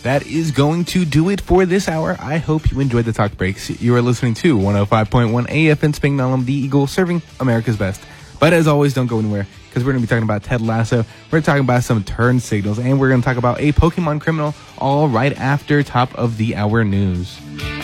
that is going to do it for this hour. I hope you enjoyed the talk breaks. You are listening to 105.1 AFN Spangdahlem, the Eagle, serving America's best. But as always, don't go anywhere, because we're going to be talking about Ted Lasso. We're talking about some turn signals, and we're going to talk about a Pokemon criminal all right after top of the hour news.